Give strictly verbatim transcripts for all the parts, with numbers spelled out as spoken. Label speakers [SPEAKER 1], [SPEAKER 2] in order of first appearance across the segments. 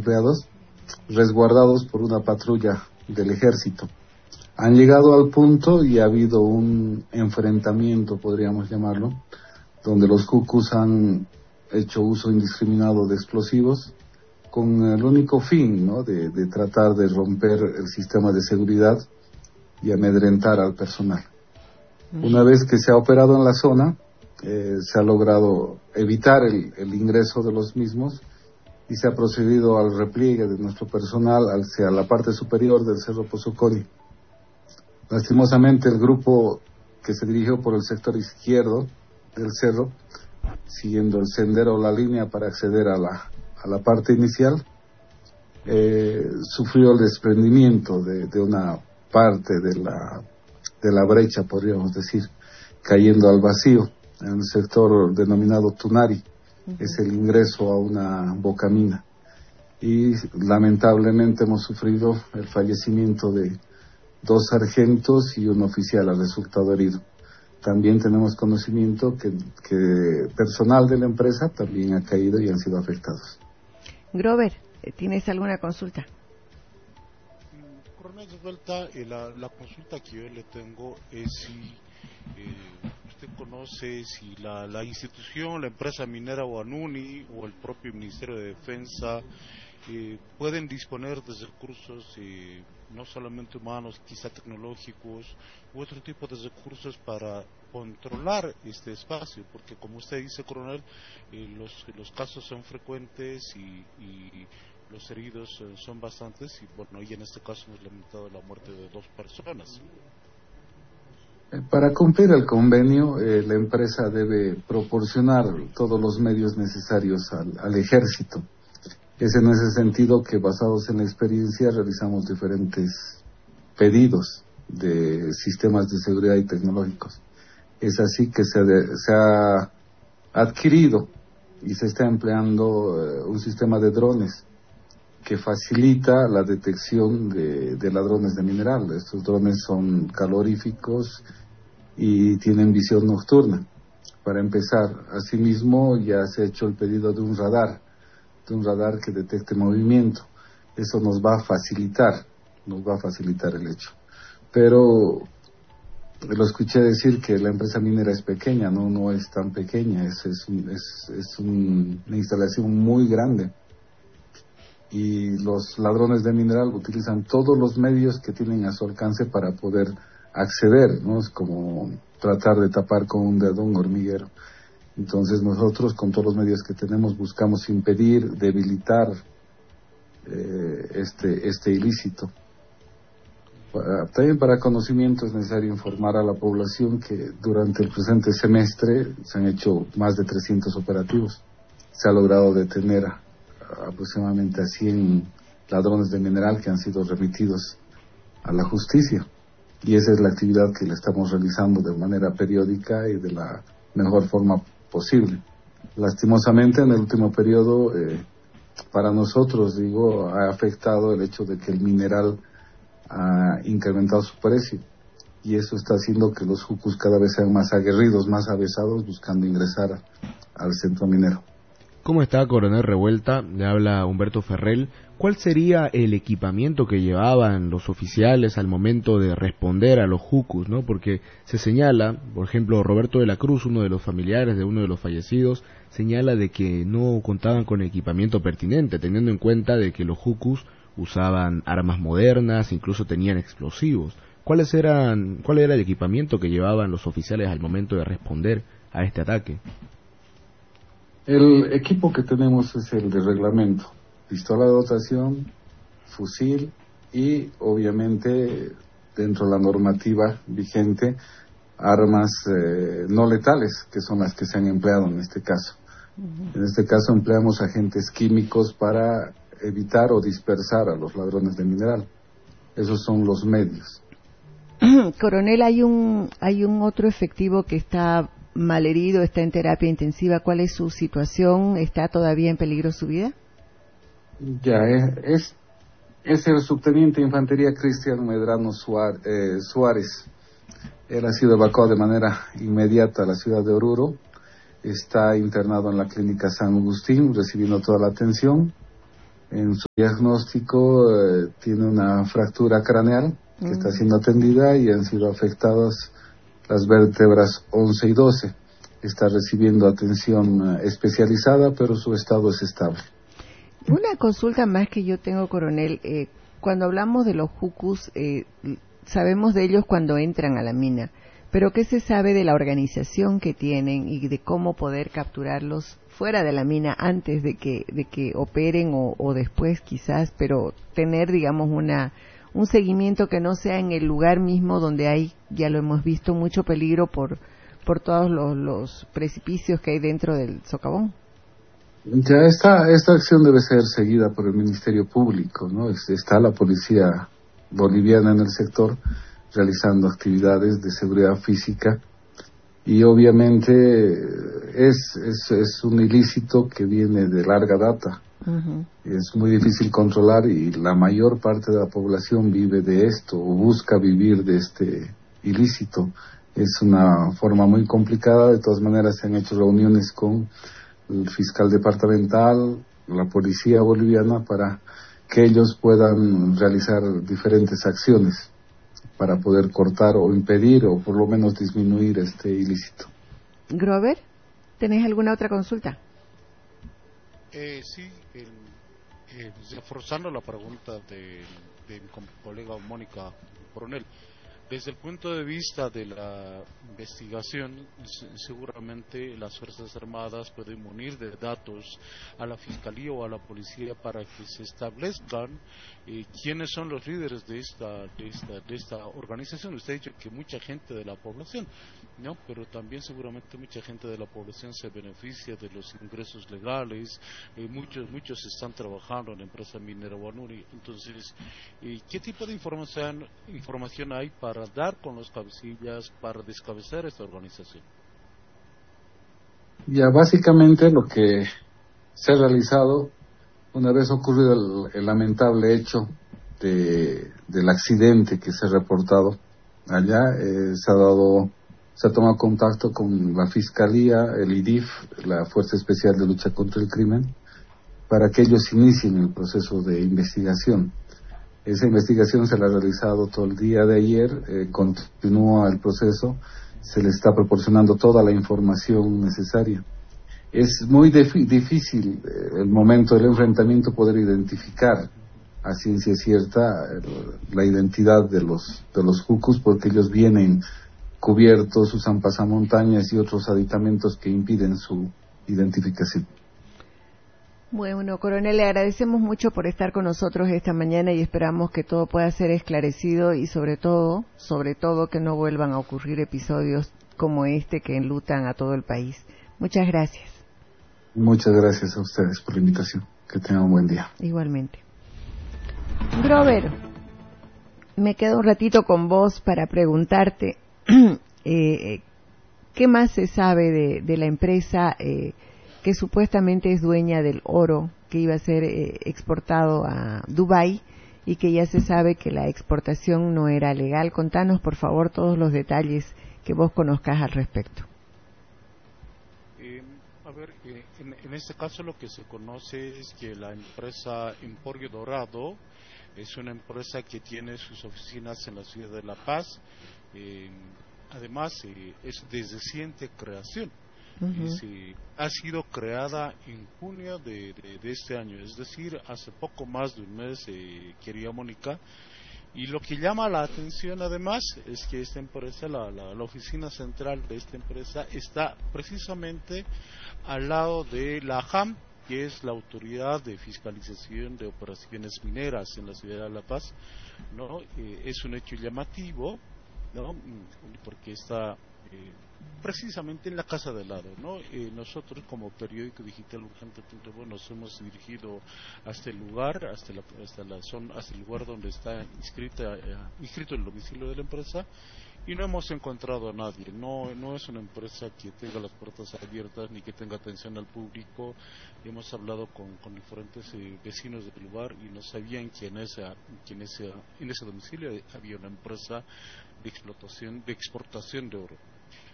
[SPEAKER 1] empleados, resguardados por una patrulla del ejército. Han llegado al punto y ha habido un enfrentamiento, podríamos llamarlo, donde los hukus han hecho uso indiscriminado de explosivos con el único fin, ¿no?, de, de tratar de romper el sistema de seguridad y amedrentar al personal. Una vez que se ha operado en la zona, eh, se ha logrado evitar el, el ingreso de los mismos y se ha procedido al repliegue de nuestro personal hacia la parte superior del Cerro Pozocoli. Lastimosamente, el grupo que se dirigió por el sector izquierdo del cerro, siguiendo el sendero o la línea para acceder a la, a la parte inicial, eh, sufrió el desprendimiento de, de una parte de la, de la brecha, podríamos decir, cayendo al vacío en el sector denominado Tunari. Uh-huh. Es el ingreso a una bocamina. Y lamentablemente hemos sufrido el fallecimiento de dos sargentos y un oficial ha resultado herido. También tenemos conocimiento que, que personal de la empresa también ha caído y han sido afectados.
[SPEAKER 2] Grover, ¿tienes alguna consulta?
[SPEAKER 3] Coronel, de vuelta, eh, la, la consulta que yo le tengo es si eh, usted conoce si la, la institución, la empresa minera Huanuni o el propio Ministerio de Defensa eh, pueden disponer de recursos eh, no solamente humanos, quizá tecnológicos u otro tipo de recursos para controlar este espacio, porque como usted dice, coronel, eh, los, los casos son frecuentes y, y los heridos eh, son bastantes y bueno, y en este caso hemos lamentado la muerte de dos personas.
[SPEAKER 1] Para cumplir el convenio, eh, la empresa debe proporcionar todos los medios necesarios al, al ejército. Es en ese sentido que, basados en la experiencia, realizamos diferentes pedidos de sistemas de seguridad y tecnológicos. Es así que se, de, se ha adquirido y se está empleando eh, un sistema de drones que facilita la detección de, de ladrones de mineral. Estos drones son caloríficos y tienen visión nocturna. Para empezar, asimismo ya se ha hecho el pedido de un radar, de un radar que detecte movimiento. Eso nos va a facilitar, nos va a facilitar el hecho. Pero lo escuché decir que la empresa minera es pequeña. No, no es tan pequeña, es, es, un, es, es un, una instalación muy grande. Y los ladrones de mineral utilizan todos los medios que tienen a su alcance para poder acceder, ¿no? Es como tratar de tapar con un dedo un hormiguero. Entonces nosotros, con todos los medios que tenemos, buscamos impedir, debilitar eh, este, este ilícito. Para, también para conocimiento es necesario informar a la población que durante el presente semestre se han hecho más de trescientos operativos. Se ha logrado detener a aproximadamente a cien ladrones de mineral que han sido remitidos a la justicia, y esa es la actividad que le estamos realizando de manera periódica y de la mejor forma posible. Lastimosamente, en el último periodo, eh, para nosotros, digo, ha afectado el hecho de que el mineral ha incrementado su precio, y eso está haciendo que los hukus cada vez sean más aguerridos, más avesados, buscando ingresar a, al centro minero.
[SPEAKER 4] ¿Cómo está, coronel Revuelta? Le habla Humberto Ferrell. ¿Cuál sería el equipamiento que llevaban los oficiales al momento de responder a los hukus, ¿no? Porque se señala, por ejemplo, Roberto de la Cruz, uno de los familiares de uno de los fallecidos, señala de que no contaban con equipamiento pertinente, teniendo en cuenta de que los hukus usaban armas modernas, incluso tenían explosivos. ¿Cuáles eran, cuál era el equipamiento que llevaban los oficiales al momento de responder a este ataque?
[SPEAKER 1] El equipo que tenemos es el de reglamento: pistola de dotación, fusil y, obviamente, dentro de la normativa vigente, armas eh, no letales, que son las que se han empleado en este caso. Uh-huh. En este caso empleamos agentes químicos para evitar o dispersar a los ladrones de mineral. Esos son los medios.
[SPEAKER 2] Coronel, hay un hay un otro efectivo que está malherido, está en terapia intensiva. ¿Cuál es su situación? ¿Está todavía en peligro su vida?
[SPEAKER 1] Ya, es, es el subteniente de infantería Cristian Medrano Suárez, eh, Suárez. Él ha sido evacuado de manera inmediata a la ciudad de Oruro. Está internado en la clínica San Agustín, recibiendo toda la atención. En su diagnóstico eh, tiene una fractura craneal que mm. está siendo atendida y han sido afectadas las vértebras once y doce. Está recibiendo atención especializada, pero su estado es estable.
[SPEAKER 2] Una consulta más que yo tengo, coronel. Eh, cuando hablamos de los jucus, eh, sabemos de ellos cuando entran a la mina, pero ¿qué se sabe de la organización que tienen y de cómo poder capturarlos fuera de la mina antes de que de que operen o, o después quizás, pero tener, digamos, una un seguimiento que no sea en el lugar mismo donde hay, ya lo hemos visto, mucho peligro por por todos los, los precipicios que hay dentro del socavón?
[SPEAKER 1] Ya esta, esta acción debe ser seguida por el Ministerio Público, ¿no? Está la policía boliviana en el sector realizando actividades de seguridad física y obviamente es, es, es un ilícito que viene de larga data. Uh-huh. Es muy difícil controlar y la mayor parte de la población vive de esto o busca vivir de este ilícito. Es una forma muy complicada. De todas maneras se han hecho reuniones con el fiscal departamental, la policía boliviana, para que ellos puedan realizar diferentes acciones para poder cortar o impedir o por lo menos disminuir este ilícito.
[SPEAKER 2] Grover, ¿tenés alguna otra consulta?
[SPEAKER 3] Eh, sí, el, eh, reforzando la pregunta de, de mi colega Mónica Coronel. Desde el punto de vista de la investigación, seguramente las Fuerzas Armadas pueden munir de datos a la Fiscalía o a la Policía para que se establezcan eh, quiénes son los líderes de esta, de esta, de esta organización. Usted ha dicho que mucha gente de la población, ¿no? Pero también seguramente mucha gente de la población se beneficia de los ingresos legales. Eh, muchos, muchos están trabajando en la empresa minera Huanuni. Entonces, eh, ¿qué tipo de información, información hay para para dar con los cabecillas, para descabezar esta organización?
[SPEAKER 1] Ya básicamente lo que se ha realizado una vez ocurrido el, el lamentable hecho de, del accidente que se ha reportado allá, eh, se ha dado, se ha tomado contacto con la Fiscalía, el I D I F, la Fuerza Especial de Lucha contra el Crimen, para que ellos inicien el proceso de investigación. Esa investigación se la ha realizado todo el día de ayer, eh, continúa el proceso, se le está proporcionando toda la información necesaria. Es muy defi- difícil eh, el momento del enfrentamiento poder identificar a ciencia cierta eh, la identidad de los de los jucus, porque ellos vienen cubiertos, usan pasamontañas y otros aditamentos que impiden su identificación.
[SPEAKER 2] Bueno, coronel, le agradecemos mucho por estar con nosotros esta mañana y esperamos que todo pueda ser esclarecido y sobre todo, sobre todo que no vuelvan a ocurrir episodios como este que enlutan a todo el país. Muchas gracias.
[SPEAKER 1] Muchas gracias a ustedes por la invitación. Que tengan un buen día.
[SPEAKER 2] Igualmente. Grover, me quedo un ratito con vos para preguntarte eh, ¿qué más se sabe de, de la empresa eh, que supuestamente es dueña del oro que iba a ser eh, exportado a Dubái y que ya se sabe que la exportación no era legal? Contanos, por favor, todos los detalles que vos conozcas al respecto.
[SPEAKER 3] Eh, a ver, eh, en, en este caso lo que se conoce es que la empresa Emporio Dorado es una empresa que tiene sus oficinas en la ciudad de La Paz. Eh, además, eh, es de reciente creación. Uh-huh. Sí, ha sido creada en junio de, de, de este año, es decir, hace poco más de un mes, eh, querida Mónica. Y lo que llama la atención además es que esta empresa, la, la, la oficina central de esta empresa está precisamente al lado de la A M, que es la Autoridad de Fiscalización de Operaciones Mineras en la ciudad de La Paz, ¿no? Eh, es un hecho llamativo, ¿no? Porque está eh, precisamente en la casa de al lado, ¿no? Eh, nosotros como periódico digital urgente punto com nos hemos dirigido hasta el lugar, hasta la, hasta la zona, hasta el lugar donde está inscrita, eh, inscrito el domicilio de la empresa, y no hemos encontrado a nadie. No, no es una empresa que tenga las puertas abiertas ni que tenga atención al público. Hemos hablado con, con diferentes eh, vecinos del lugar y no sabían que en esa, que en ese, en ese domicilio había una empresa de explotación, de exportación de oro.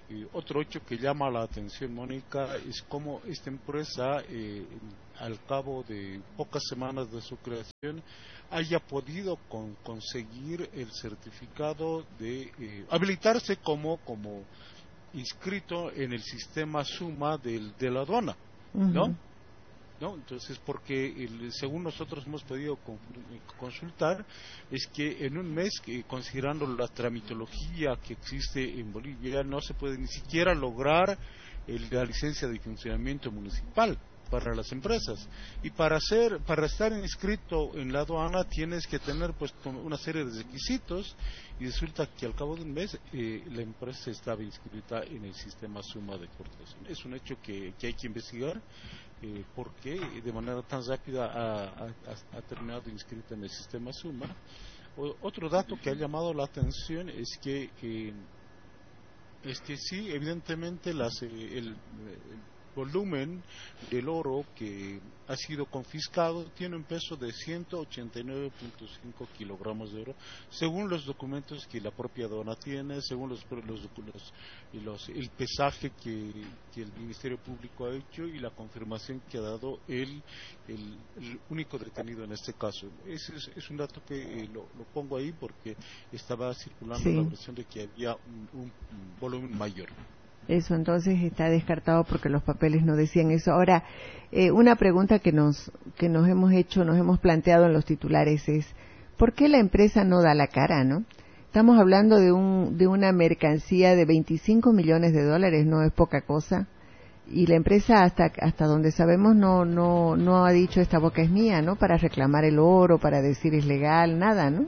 [SPEAKER 3] Y otro hecho que llama la atención, Mónica, es cómo esta empresa, eh, al cabo de pocas semanas de su creación, haya podido con, conseguir el certificado de eh, habilitarse como, como inscrito en el sistema SUMA del, de la aduana, ¿no? Uh-huh. ¿No? Entonces, porque el, según nosotros hemos podido consultar, es que en un mes, eh, considerando la tramitología que existe en Bolivia, no se puede ni siquiera lograr el, la licencia de funcionamiento municipal para las empresas, y para hacer para estar inscrito en la aduana tienes que tener pues una serie de requisitos, y resulta que al cabo de un mes eh, la empresa estaba inscrita en el sistema SUMA de exportación. Es un hecho que, que hay que investigar, eh, por qué de manera tan rápida ha, ha, ha terminado inscrita en el sistema SUMA. O, otro dato que ha llamado la atención es que eh, es que sí, evidentemente las, eh, el, el volumen del oro que ha sido confiscado tiene un peso de ciento ochenta y nueve punto cinco kilogramos de oro, según los documentos que la propia aduana tiene, según los, los, los, los el pesaje que, que el Ministerio Público ha hecho y la confirmación que ha dado el, el, el único detenido en este caso. Ese es, es un dato que eh, lo, lo pongo ahí porque estaba circulando sí. la versión de que había un, un, un volumen mayor.
[SPEAKER 2] Eso entonces está descartado porque los papeles no decían eso. Ahora, eh, una pregunta que nos que nos hemos hecho, nos hemos planteado en los titulares es, ¿por qué la empresa no da la cara, no? Estamos hablando de un de una mercancía de veinticinco millones de dólares, no es poca cosa, y la empresa hasta hasta donde sabemos no no no ha dicho esta boca es mía, ¿no? Para reclamar el oro, para decir es legal, nada, ¿no?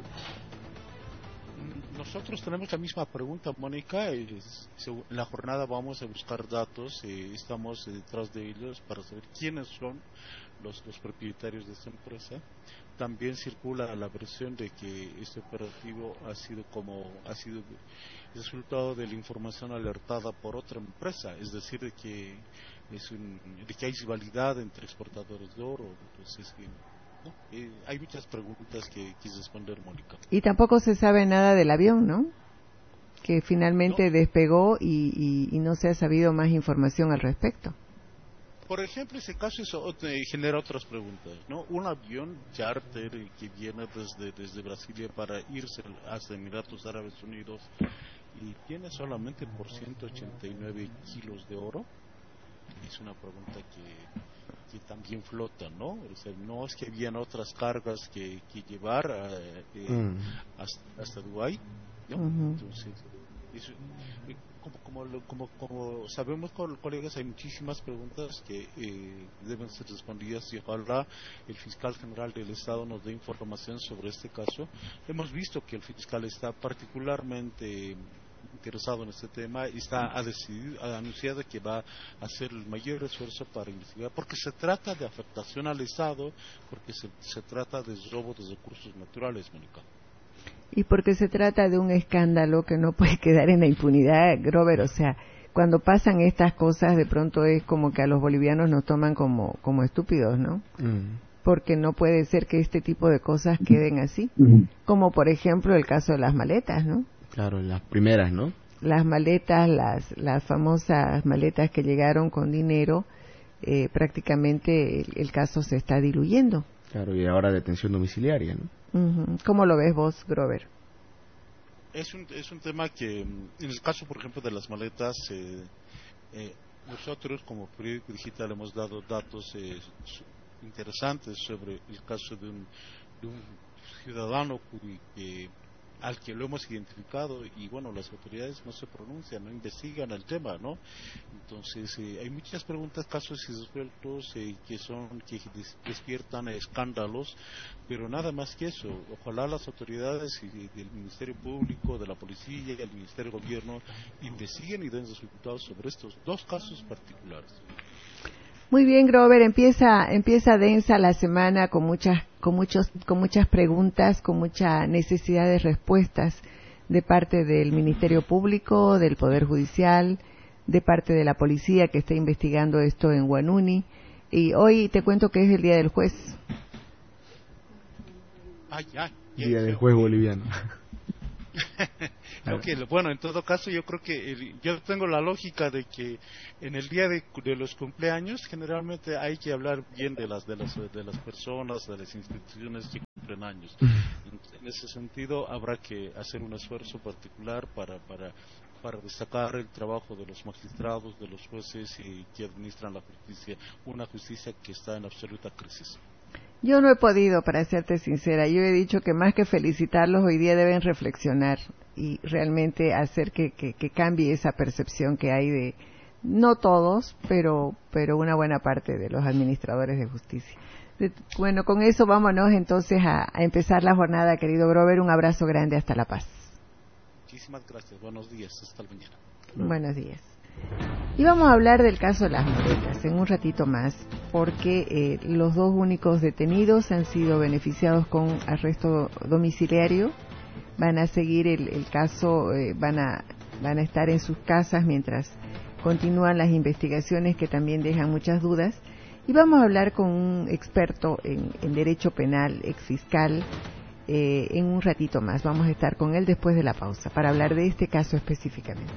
[SPEAKER 3] Nosotros tenemos la misma pregunta, Mónica. En la jornada vamos a buscar datos, eh, estamos detrás de ellos para saber quiénes son los, los propietarios de esta empresa. También circula la versión de que este operativo ha sido como ha sido resultado de la información alertada por otra empresa, es decir, de que es un, de que hay rivalidad entre exportadores de oro. Entonces, eh, ¿no? Eh, hay muchas preguntas que quise responder, Mónica.
[SPEAKER 2] Y tampoco se sabe nada del avión, ¿no? Que finalmente no. despegó y, y, y no se ha sabido más información al respecto.
[SPEAKER 3] Por ejemplo, ese caso eso, eh, genera otras preguntas, ¿no? Un avión charter que viene desde, desde Brasilia para irse hasta Emiratos Árabes Unidos y tiene solamente por ciento ochenta y nueve kilos de oro. Es una pregunta que que también flota, ¿no? O sea, no es que habían otras cargas que, que llevar eh, eh, mm. hasta, hasta Dubái, ¿no? Uh-huh. Entonces, eso, como, como, como, como sabemos, colegas, hay muchísimas preguntas que eh, deben ser respondidas y ojalá el fiscal general del Estado nos dé información sobre este caso. Hemos visto que el fiscal está particularmente interesado en este tema y está ha decidido, ha anunciado que va a hacer el mayor esfuerzo para investigar, porque se trata de afectación al Estado, porque se, se trata de robo de recursos naturales, Mónica.
[SPEAKER 2] Y porque se trata de un escándalo que no puede quedar en la impunidad, Grover, o sea, cuando pasan estas cosas de pronto es como que a los bolivianos nos toman como, como estúpidos, ¿no? Mm. Porque no puede ser que este tipo de cosas queden así, mm. como por ejemplo el caso de las maletas, ¿no?
[SPEAKER 4] Claro, las primeras, ¿no?
[SPEAKER 2] Las maletas, las las famosas maletas que llegaron con dinero, eh, prácticamente el, el caso se está diluyendo.
[SPEAKER 4] Claro, y ahora detención domiciliaria, ¿no?
[SPEAKER 2] Uh-huh. ¿Cómo lo ves vos, Grover?
[SPEAKER 3] Es un, es un tema que, en el caso, por ejemplo, de las maletas, eh, eh, nosotros como periódico digital hemos dado datos eh, interesantes sobre el caso de un, de un ciudadano que... al que lo hemos identificado y bueno, las autoridades no se pronuncian, no investigan el tema, ¿no? Entonces eh, hay muchas preguntas, casos irresueltos eh, que son que des, despiertan escándalos, pero nada más que eso. Ojalá las autoridades y, del Ministerio Público, de la Policía y el Ministerio de Gobierno investiguen y den resultados sobre estos dos casos particulares.
[SPEAKER 2] Muy bien, Grover, empieza empieza densa la semana con muchas con muchos con muchas preguntas, con mucha necesidad de respuestas de parte del Ministerio Público, del Poder Judicial, de parte de la policía que está investigando esto en Huanuni, y hoy te cuento que es el día del juez.
[SPEAKER 3] Ay, ay,
[SPEAKER 4] día del juez boliviano.
[SPEAKER 3] Creo que, bueno, en todo caso, yo creo que el, yo tengo la lógica de que en el día de, de los cumpleaños generalmente hay que hablar bien de las de las de las personas, de las instituciones que cumplen años. En, en ese sentido, habrá que hacer un esfuerzo particular para para para destacar el trabajo de los magistrados, de los jueces y que administran la justicia, una justicia que está en absoluta crisis.
[SPEAKER 2] Yo no he podido, para serte sincera. Yo he dicho que más que felicitarlos, hoy día deben reflexionar y realmente hacer que, que, que cambie esa percepción que hay de, no todos, pero, pero una buena parte de los administradores de justicia. De, bueno, con eso vámonos entonces a, a empezar la jornada, querido Grover. Un abrazo grande, hasta La Paz.
[SPEAKER 3] Muchísimas gracias, buenos días, hasta mañana.
[SPEAKER 2] Buenos días. Y vamos a hablar del caso de las muletas en un ratito más, porque eh, los dos únicos detenidos han sido beneficiados con arresto domiciliario. Van a seguir el, el caso, eh, van a van a estar en sus casas mientras continúan las investigaciones que también dejan muchas dudas. Y vamos a hablar con un experto en, en derecho penal, exfiscal, eh, en un ratito más. Vamos a estar con él después de la pausa para hablar de este caso específicamente.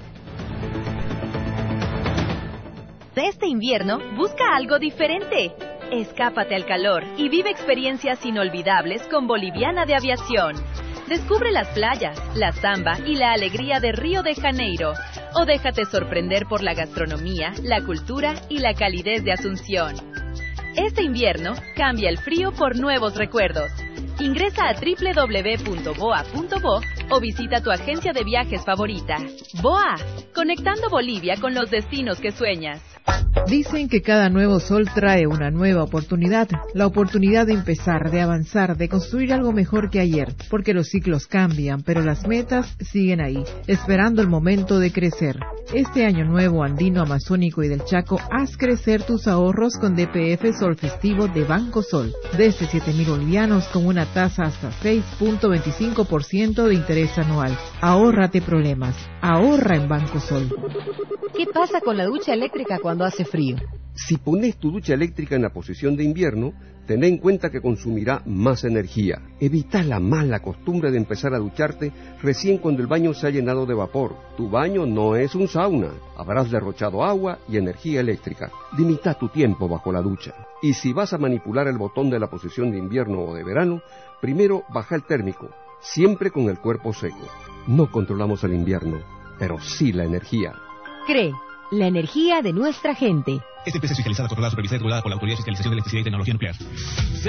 [SPEAKER 5] Este invierno, busca algo diferente. Escápate al calor y vive experiencias inolvidables con Boliviana de Aviación. Descubre las playas, la samba y la alegría de Río de Janeiro. O déjate sorprender por la gastronomía, la cultura y la calidez de Asunción. Este invierno, cambia el frío por nuevos recuerdos. Ingresa a doble u doble u doble u punto boa punto bo o visita tu agencia de viajes favorita. B O A, conectando Bolivia con los destinos que sueñas.
[SPEAKER 6] Dicen que cada nuevo sol trae una nueva oportunidad, la oportunidad de empezar, de avanzar, de construir algo mejor que ayer, porque los ciclos cambian, pero las metas siguen ahí, esperando el momento de crecer. Este año nuevo andino, amazónico y del Chaco, haz crecer tus ahorros con D P F Sol Festivo de Banco Sol, desde siete mil bolivianos con una tasa hasta seis punto veinticinco por ciento de interés anual. Ahórrate problemas, ahorra en Banco Sol.
[SPEAKER 7] ¿Qué pasa con la ducha eléctrica cuando hace frío?
[SPEAKER 8] Si pones tu ducha eléctrica en la posición de invierno, ten en cuenta que consumirá más energía. Evita la mala costumbre de empezar a ducharte recién cuando el baño se ha llenado de vapor. Tu baño no es un sauna. Habrás derrochado agua y energía eléctrica. Limita tu tiempo bajo la ducha. Y si vas a manipular el botón de la posición de invierno o de verano, primero baja el térmico, siempre con el cuerpo seco. No controlamos el invierno, pero sí la energía.
[SPEAKER 7] CRE, la energía de nuestra gente.
[SPEAKER 9] Esta empresa es fiscalizada, controlada, supervisada y regulada por la Autoridad de Fiscalización de Electricidad y Tecnología Nuclear.